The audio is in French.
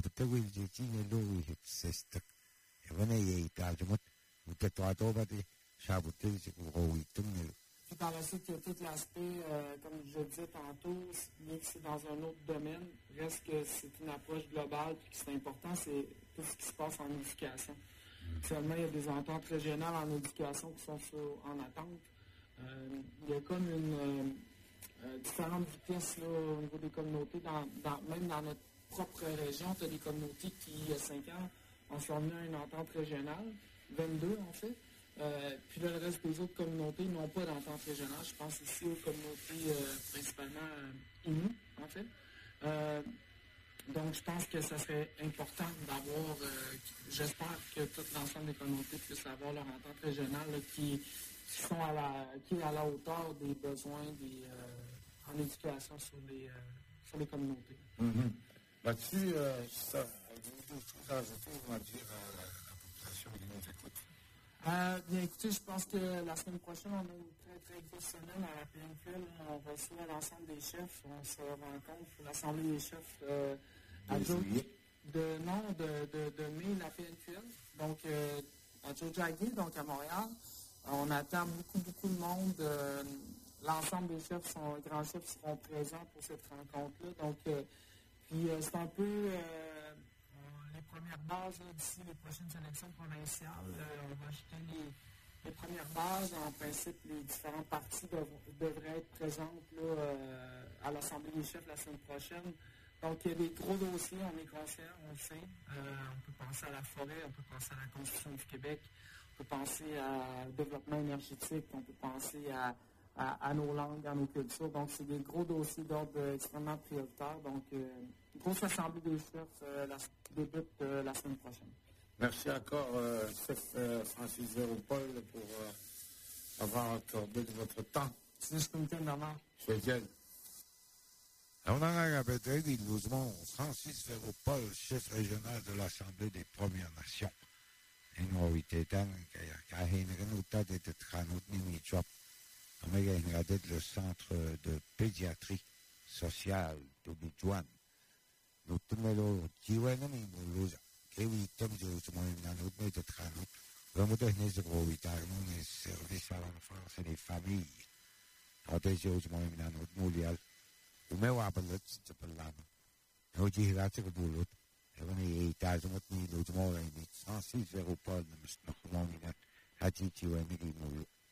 Apteguilji Lori Sistek. When I Tajamut, with the Tadovati, Shabutis, Roitum. Puis par la suite, il y a tout l'aspect, comme je le disais tantôt, bien que c'est dans un autre domaine, reste que c'est une approche globale, puis que c'est important, c'est tout ce qui se passe en éducation. Actuellement, il y a des ententes régionales en éducation qui sont en attente. Il y a comme une différentes vitesses là, au niveau des communautés. Même dans notre propre région, tu as des communautés qui, il y a 5 ans, ont formé une entente régionale, 22 en fait. Puis là, le reste des autres communautés n'ont pas d'entente régionale. Je pense ici aux communautés principalement Inuit, en fait. Donc, je pense que ça serait important d'avoir, j'espère que tout l'ensemble des communautés puissent avoir leur entente régionale là, qui est à la hauteur des besoins en éducation sur les communautés. Mm-hmm. Là-dessus, ça, avez-vous d'autres choses à ajouter, on va dire, à la population qui nous écoute? Bien écoutez, je pense que la semaine prochaine, on a une très, très grosse semaine à la PNQL. On reçoit l'ensemble des chefs. On se rencontre pour l'Assemblée des chefs à de mai, la PNQL. Donc, à Jojagi, donc à Montréal. On attend beaucoup de monde. L'ensemble des chefs, grands chefs seront présents pour cette rencontre-là. Donc, puis c'est un peu... les premières bases d'ici les prochaines élections provinciales. On va acheter les premières bases. En principe, les différents partis devraient être présentes là, à l'Assemblée des chefs la semaine prochaine. Donc, il y a des gros dossiers, on est conscient, on le sait. On peut penser à la forêt, on peut penser à la Constitution du Québec, on peut penser au développement énergétique, on peut penser à nos langues, à nos cultures. Donc, c'est des gros dossiers d'ordre extrêmement prioritaire. Donc, une grosse assemblée des chefs débute la semaine prochaine. Merci encore, chef Francis Véropol, pour avoir accordé de votre temps. C'est juste une thème normal. C'est bien. On a répété doucement Francis Véropol, chef régional de l'Assemblée des Premières Nations. Et nous avons été dans le centre de pédiatrie sociale de Bidouane. Nous avons dit que nous avons services à l'enfance et les familles. Umewabalat sa palama. Hojihirati ko bulot. Ewan ay itazumot ni Lujmo ay ni Francis Veropol na mas nakumangin at hatichiwa ni Gimulo.